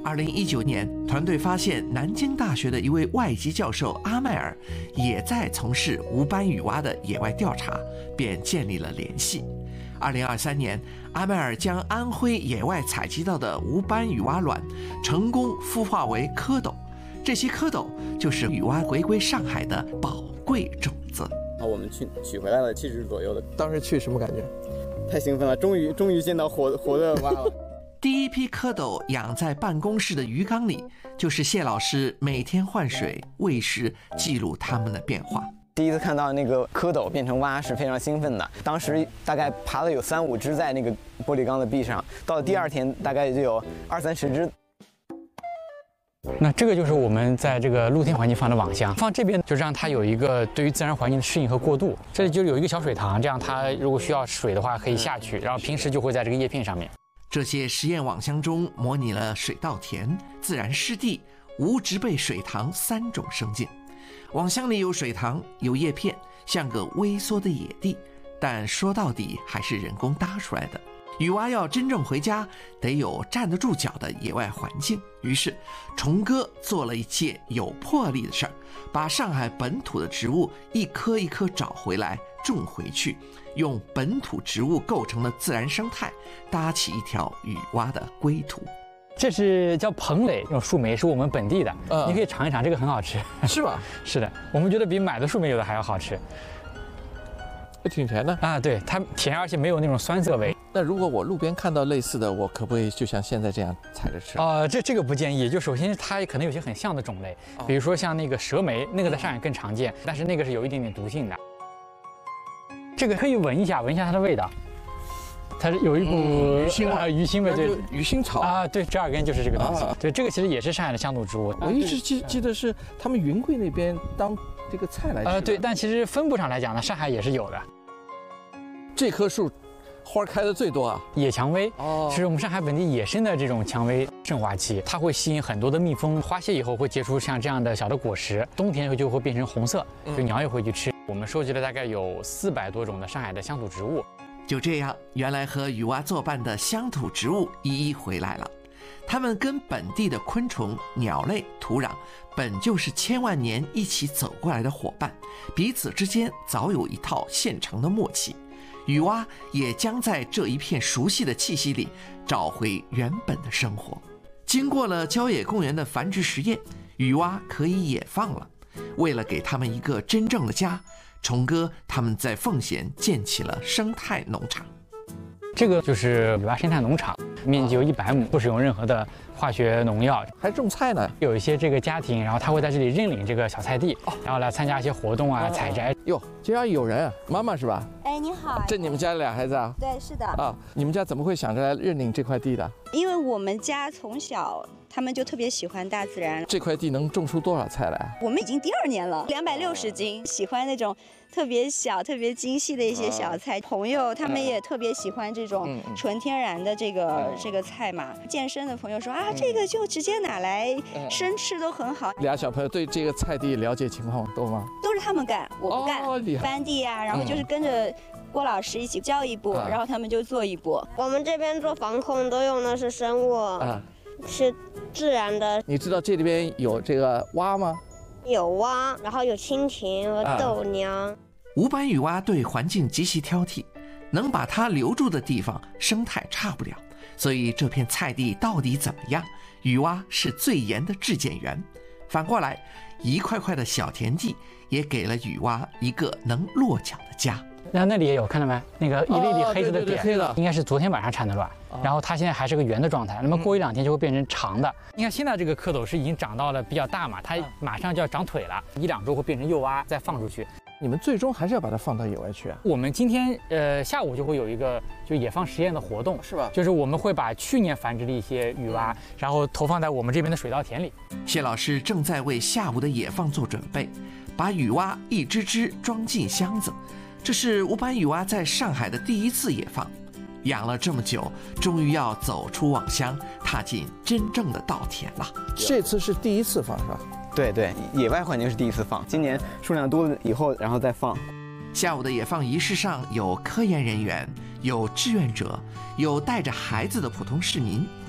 2019年，团队发现南京大学的一位外籍教授阿迈尔也在从事无斑雨蛙的野外调查，便建立了联系。2023年，阿迈尔将安徽野外采集到的无斑雨蛙卵成功孵化为蝌蚪，这些蝌蚪就是雨蛙回归上海的宝贵种子。 我们取回来了7只左右的， 当时去什么感觉？ 太兴奋了，终于见到活的蛙了。 第一批蝌蚪养在办公室的鱼缸里，就是谢老师每天换水、喂食，记录它们的变化。 第一次看到那个蝌蚪变成蛙是非常兴奋的，当时大概爬了有3-5只在那个玻璃缸的壁上，到了第2天大概就有20-30只。 那这个就是我们在这个露天环境放的网箱，放这边就让它有一个对于自然环境的适应和过渡。这里就有一个小水塘，这样它如果需要水的话可以下去，然后平时就会在这个叶片上面。 这些实验网箱中模拟了水稻田、自然湿地、无植被水塘3种生境。网箱里有水塘，有叶片，像个微缩的野地，但说到底还是人工搭出来的。雨蛙要真正回家，得有站得住脚的野外环境。于是，虫哥做了一件有魄力的事儿，把上海本土的植物一棵一棵找回来，种回去，用本土植物构成的自然生态，搭起一条雨蛙的归途。 这是叫蓬蕾，这种树莓是我们本地的，你可以尝一尝，这个很好吃。 是吧？ 是的，我们觉得比买的树莓有的还要好吃。 挺甜的啊，对，它甜，而且没有那种酸涩味。 那如果我路边看到类似的，我可不可以就像现在这样采着吃？ 这个不建议。就首先它可能有些很像的种类，比如说像那个蛇莓，那个在上海更常见，但是那个是有一点点毒性的。这个可以闻一下它的味道，它是有一股鱼腥味， 鱼腥味，对， 鱼腥草啊，对，折耳根就是这个东西。对，这个其实也是上海的乡土植物。 我一直记得是他们云贵那边当这个菜来吃。 对，但其实分布上来讲呢，上海也是有的。 这棵树花开的最多啊， 野蔷薇是我们上海本地野生的这种蔷薇盛华期，它会吸引很多的蜜蜂，花谢以后会结出像这样的小的果实，冬天就会变成红色，就鸟也会去吃。我们收集了大概有400多种的上海的乡土植物。 就这样，原来和雨蛙作伴的乡土植物一一回来了。它们跟本地的昆虫、鸟类、土壤本就是千万年一起走过来的伙伴，彼此之间早有一套现成的默契。雨蛙也将在这一片熟悉的气息里找回原本的生活。经过了郊野公园的繁殖实验，雨蛙可以野放了。为了给他们一个真正的家，虫哥他们在奉贤建起了生态农场。 这个就是雨蛙生态农场，面积有100亩，不使用任何的化学农药， 还种菜呢。 有一些这个家庭，然后他会在这里认领这个小菜地，然后来参加一些活动啊、采摘。 哟，竟然有人啊！妈妈是吧？ 哎，你好。 这你们家俩孩子啊？ 对，是的。 啊，你们家怎么会想着来认领这块地的？ 因为我们家从小他们就特别喜欢大自然。 这块地能种出多少菜来？ 我们已经第2年了，260斤，喜欢那种特别小、特别精细的一些小菜。朋友他们也特别喜欢这种纯天然的这个菜嘛。健身的朋友说啊，这个就直接拿来生吃都很好。 俩小朋友对这个菜地了解情况多吗？ 都是他们干，我不干。翻地啊，然后就是跟着郭老师一起教一步，然后他们就做一步。 我们这边做防控都用的是生物，是自然的。 你知道这里边有这个蛙吗？ 有蛙，然后有蜻蜓和豆娘。 无斑雨蛙对环境极其挑剔，能把它留住的地方生态差不了，所以这片菜地到底怎么样，雨蛙是最严的质检员。反过来，一块块的小田地也给了雨蛙一个能落脚的家。 那里也有，看到没？那个一粒粒黑色的点， 黑的应该是昨天晚上产的卵，然后它现在还是个圆的状态，那么过1-2天就会变成长的。你看现在这个蝌蚪是已经长到了比较大嘛，它马上就要长腿了，1-2周会变成幼蛙再放出去。 你们最终还是要把它放到野外去啊？ 我们今天下午就会有一个就野放实验的活动， 是吧？ 就是我们会把去年繁殖的一些雨蛙，然后投放在我们这边的水稻田里。 谢老师正在为下午的野放做准备，把雨蛙一只只装进箱子。这是无斑雨蛙在上海的第1次野放，养了这么久，终于要走出网箱，踏进真正的稻田了。 这次是第1次放是吧？ 对，野外环境是第1次放，今年数量多了以后，然后再放。 下午的野放仪式上有科研人员，有志愿者，有带着孩子的普通市民。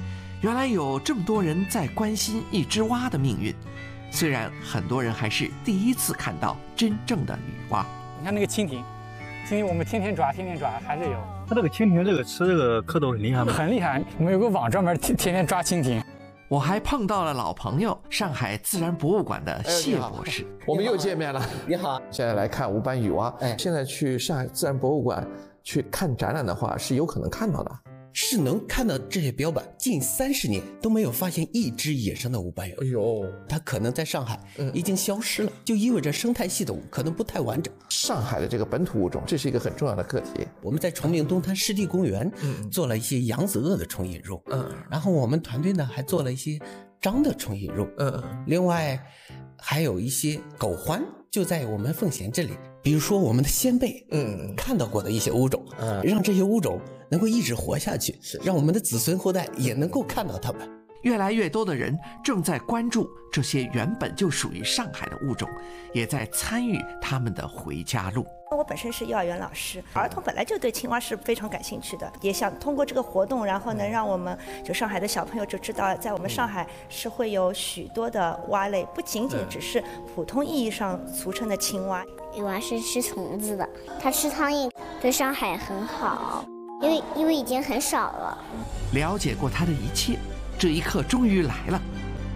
原来有这么多人在关心一只蛙的命运，虽然很多人还是第一次看到真正的女蛙。 你看那个蜻蜓，我们天天抓，还是有。 它这个蜻蜓吃这个蝌蚪很厉害吗？ 很厉害，我们有个网专门天天抓蜻蜓。 我还碰到了老朋友，上海自然博物馆的谢博士。 我们又见面了。 你好， 现在来看无斑羽蛙。现在去上海自然博物馆去看展览的话，是有可能看到的。 是能看到这些标本，近30年都没有发现一只野生的无斑羽蛙。 哎呦， 它可能在上海已经消失了，就意味着生态系统可能不太完整。 上海的这个本土物种，这是一个很重要的课题。 我们在崇明东滩湿地公园做了一些扬子鳄的虫引入，然后我们团队呢还做了一些章的虫引入，另外还有一些狗獾就在我们奉贤这里，比如说我们的先辈看到过的一些物种，让这些物种能够一直活下去，让我们的子孙后代也能够看到它们。 越来越多的人正在关注这些原本就属于上海的物种，也在参与他们的回家路。 我本身是幼儿园老师，儿童本来就对青蛙是非常感兴趣的，也想通过这个活动，然后能让我们就上海的小朋友就知道，在我们上海是会有许多的蛙类，不仅仅只是普通意义上俗称的青蛙。 羽蛙是吃虫子的，它吃苍蝇，对上海很好，因为已经很少了。 了解过它的一切，这一刻终于来了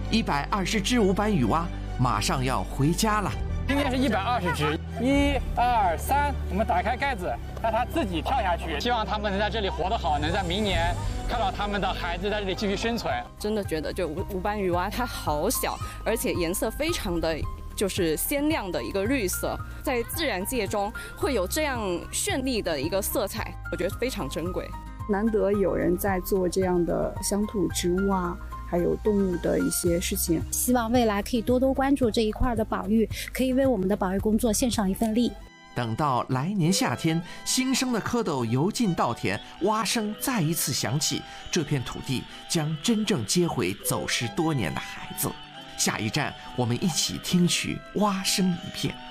，120只无斑羽蛙马上要回家了。 今天是120只，1、2、3，我们打开盖子，让它自己跳下去。希望它们能在这里活得好，能在明年看到他们的孩子在这里继续生存。 真的觉得就无斑羽蛙它好小，而且颜色非常的就是鲜亮的一个绿色，在自然界中会有这样绚丽的一个色彩，我觉得非常珍贵。 难得有人在做这样的乡土植物啊，还有动物的一些事情， 希望未来可以多多关注这一块的保育，可以为我们的保育工作献上一份力。 等到来年夏天，新生的蝌蚪游进稻田，蛙声再一次响起，这片土地将真正接回走失多年的孩子。下一站，我们一起听取蛙声一片。